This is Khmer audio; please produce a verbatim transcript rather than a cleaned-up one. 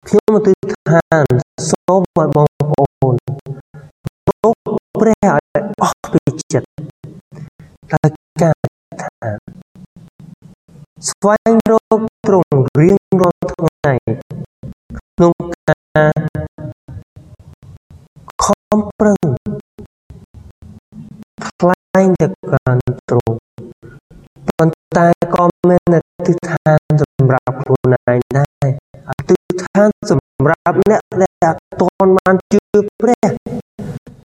ខ្ញុំទិដ្ឋានសូមឲ្យបងប្អូនរកព្រះឲ្យអស់ពីចិត្តដោយការថាស្វែងរកទ្រង់រៀងរាល់ថ្ងៃក្នុងការខំប្រឹងខ្លែងទៅកាន់ទ្រង់ប៉ុន្តែក៏មានទិដ្ឋានសម្រាប់ខ្លួនឯងដែរទិដ្ឋានសម្រាប់អ្នកដែលអត់ទាន់បានជឿ